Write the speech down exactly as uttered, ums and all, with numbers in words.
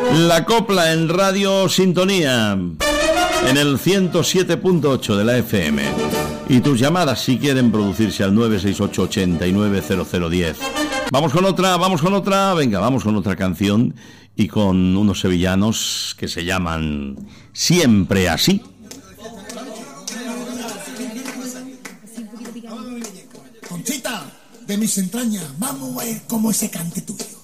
La copla en Radio Sintonía, en el ciento siete punto ocho de la F M. Y tus llamadas si quieren producirse al nueve seis ocho, ochenta y nueve, cero cero diez. Vamos con otra, vamos con otra, venga, vamos con otra canción y con unos sevillanos que se llaman Siempre Así. Conchita, de mis entrañas, vamos a ver cómo ese cante tuyo.